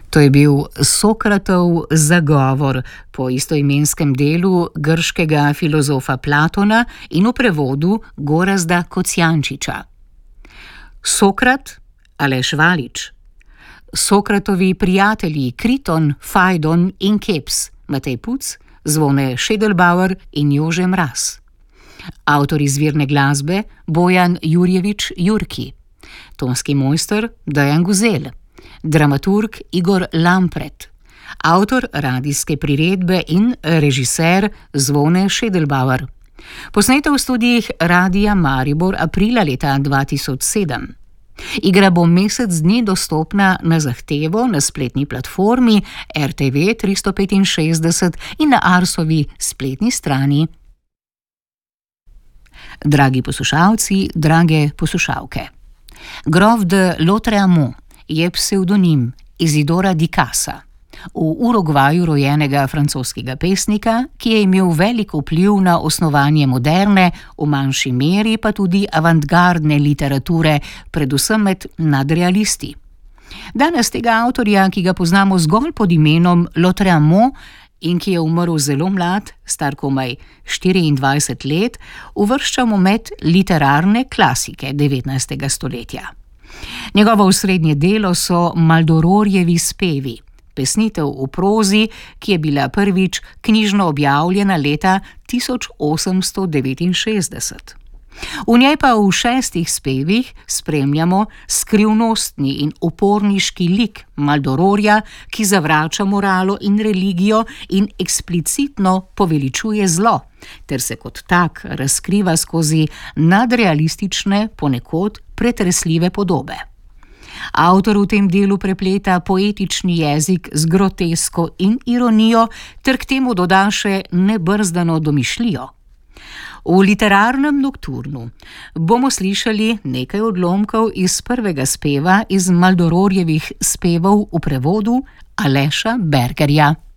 To je bil Sokratov zagovor po istoimenskem delu grškega filozofa Platona in v prevodu Gorazda Kocijančiča. Sokrat, Aleš Valič. Sokratovi prijatelji Kriton, Fajdon in Keps, Matej Puc, Zvone Šedelbauer in Jože Mraz. Avtor izvirne glasbe Bojan Jurjevič Jurki. Tonski mojster Dejan Guzelj. Dramaturg Igor Lampret, avtor radijske priredbe in režiser Zvone Šedelbauer. Posneto v studijih Radia Maribor aprila leta 2007. Igra bo mesec dni dostopna na zahtevo na spletni platformi RTV 365 in na Arsovi spletni strani. Dragi poslušalci, drage poslušalke. Grof de Lautréamont je psevdonim Isidora Dicasa, v Urugvaju rojenega francoskega pesnika, ki je imel velik vpliv na osnovanje moderne, v manjši meri pa tudi avantgardne literature, predvsem med nadrealisti. Danes tega avtorja, ki ga poznamo zgolj pod imenom Lautréamont in ki je umrl zelo mlad, star komaj 24 let, uvrščamo med literarne klasike 19. stoletja. Njegovo osrednje delo so Maldororjevi spevi, pesnitev v prozi, ki je bila prvič knjižno objavljena leta 1869. V njej pa v 6 spevih spremljamo skrivnostni in uporniški lik Maldororja, ki zavrača moralo in religijo in eksplicitno poveličuje zlo, ter se kot tak razkriva skozi nadrealistične, ponekod pretresljive podobe. Avtor v tem delu prepleta poetični jezik z grotesko in ironijo, ter k temu doda še nebrzdano domišljijo. V literarnem nokturnu bomo slišali nekaj odlomkov iz prvega speva iz Maldororjevih spevov v prevodu Aleša Bergerja.